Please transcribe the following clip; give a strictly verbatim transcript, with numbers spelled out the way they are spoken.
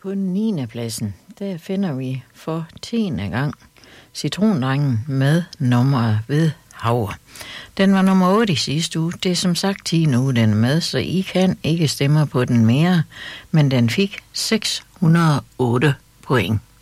På niende pladsen, der finder vi for tiende gang Citrondrengen med nummeret Ved Havre. Den var nummer otte i sidste uge. Det er som sagt ti nu, den er med, så I kan ikke stemme på den mere, men den fik seks hundrede og otte point.